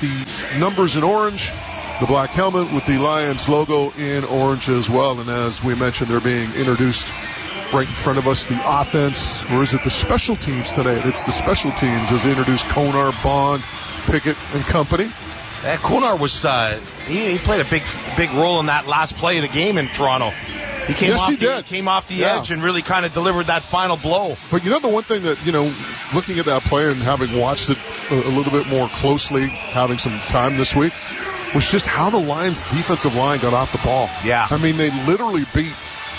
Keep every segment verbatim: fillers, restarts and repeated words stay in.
the numbers in orange, the black helmet with the Lions logo in orange as well. And as we mentioned, they're being introduced right in front of us. The offense, or is it the special teams tonight? It's the special teams as they introduce Konar, Bond, Pickett, and company. Yeah, Konar was, uh, he, he played a big, big role in that last play of the game in Toronto. He came yes, off he the, did. He came off the yeah. edge and really kind of delivered that final blow. But you know the one thing that, you know, looking at that play and having watched it a, a little bit more closely, having some time this week, was just how the Lions' defensive line got off the ball. Yeah. I mean, they literally beat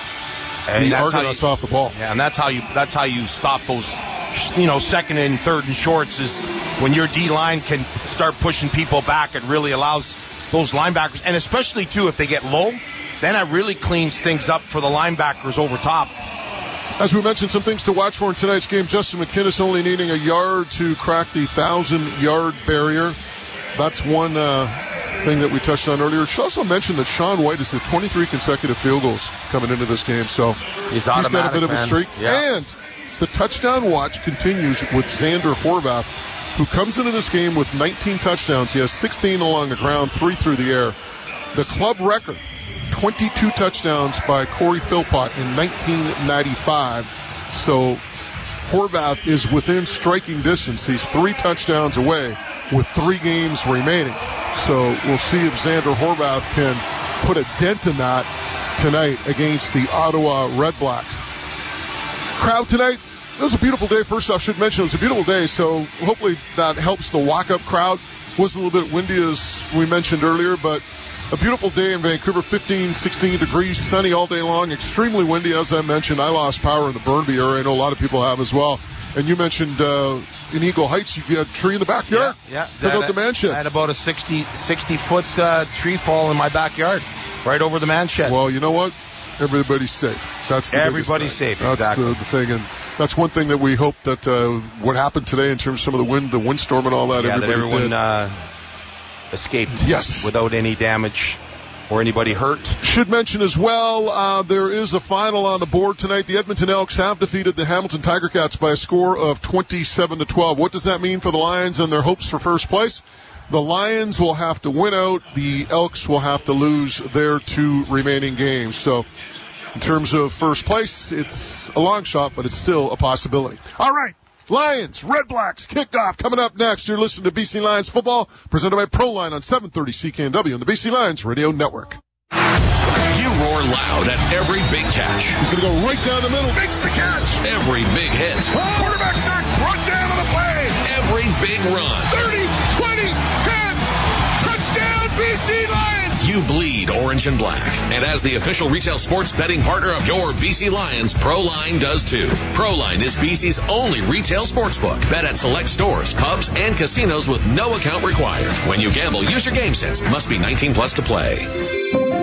and the Argonauts you, off the ball. Yeah, and that's how you that's how you stop those, you know, second and third and shorts, is when your D-line can start pushing people back. It really allows those linebackers, and especially, too, if they get low, then it really cleans things up for the linebackers over top. As we mentioned, some things to watch for in tonight's game. Justin McInnis only needing a yard to crack the one thousand-yard barrier. That's one uh, thing that we touched on earlier. Should also mention that Sean White has hit twenty-three consecutive field goals coming into this game. So he's, he's got a bit of man. a streak. Yeah. And the touchdown watch continues with Xander Horvath, who comes into this game with nineteen touchdowns. He has sixteen along the ground, three through the air. The club record, twenty-two touchdowns by Corey Philpott in nineteen ninety-five. So Horvath is within striking distance. He's three touchdowns away with three games remaining. So we'll see if Xander Horvath can put a dent in that tonight against the Ottawa Red Blacks. Crowd tonight, it was a beautiful day. First off, I should mention it was a beautiful day, so hopefully that helps the walk-up crowd. It was a little bit windy, as we mentioned earlier, but a beautiful day in Vancouver, fifteen, sixteen degrees, sunny all day long, extremely windy. As I mentioned, I lost power in the Burnaby area. I know a lot of people have as well. And you mentioned uh, in Eagle Heights, you had a tree in the backyard. Yeah, yeah. Took out the man shed. I had about a sixty, sixty-foot uh, tree fall in my backyard, right over the man shed. Well, you know what? Everybody's safe. That's the Everybody's safe, That's exactly. the, the thing. And that's one thing that we hope that uh, what happened today in terms of some of the wind, the windstorm and all that, yeah, everybody that everyone did. Uh, escaped yes. without any damage or anybody hurt. Should mention as well, uh, there is a final on the board tonight. The Edmonton Elks have defeated the Hamilton Tiger Cats by a score of twenty-seven to twelve. What does that mean for the Lions and their hopes for first place? The Lions will have to win out. The Elks will have to lose their two remaining games. So in terms of first place, it's a long shot, but it's still a possibility. All right. Lions, Red Blacks, kicked off. Coming up next, you're listening to B C Lions football, presented by Proline on seven thirty C K N W and the B C Lions Radio Network. You roar loud at every big catch. He's going to go right down the middle. Makes the catch. Every big hit. Quarterback sack, brought down on the play. Every big run. thirty, twenty, ten. Touchdown, B C Lions. You bleed orange and black. And as the official retail sports betting partner of your B C Lions, Proline does too. Proline is B C's only retail sportsbook. Bet at select stores, pubs, and casinos with no account required. When you gamble, use your game sense. Must be nineteen plus to play.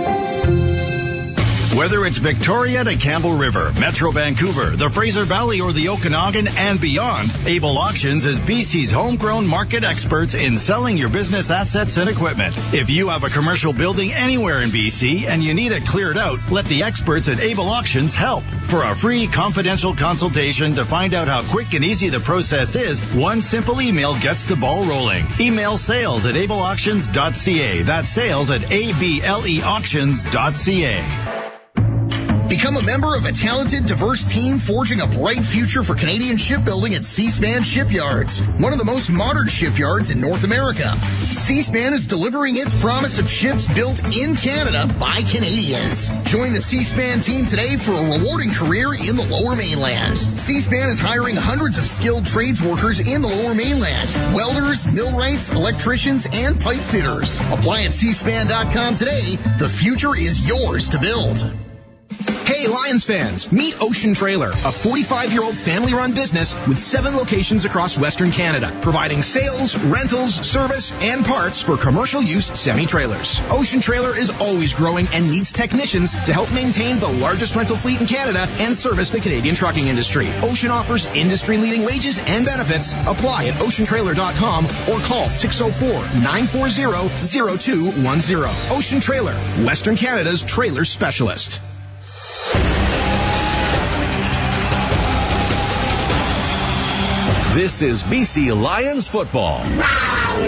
Whether it's Victoria to Campbell River, Metro Vancouver, the Fraser Valley, or the Okanagan and beyond, Able Auctions is B C's homegrown market experts in selling your business assets and equipment. If you have a commercial building anywhere in B C and you need it cleared out, let the experts at Able Auctions help. For a free confidential consultation to find out how quick and easy the process is, one simple email gets the ball rolling. Email sales at able auctions dot c a. That's sales at A B L E auctions dot c a. Become a member of a talented, diverse team forging a bright future for Canadian shipbuilding at Seaspan Shipyards, one of the most modern shipyards in North America. Seaspan is delivering its promise of ships built in Canada by Canadians. Join the Seaspan team today for a rewarding career in the Lower Mainland. Seaspan is hiring hundreds of skilled trades workers in the Lower Mainland: welders, millwrights, electricians, and pipe fitters. Apply at seaspan dot com today. The future is yours to build. Hey Lions fans, meet Ocean Trailer, a forty-five-year-old family-run business with seven locations across Western Canada, providing sales, rentals, service, and parts for commercial use semi-trailers. Ocean Trailer is always growing and needs technicians to help maintain the largest rental fleet in Canada and service the Canadian trucking industry. Ocean offers industry-leading wages and benefits. Apply at ocean trailer dot com or call six oh four, nine four zero, zero two one zero. Ocean Trailer, Western Canada's trailer specialist. This is B C Lions football.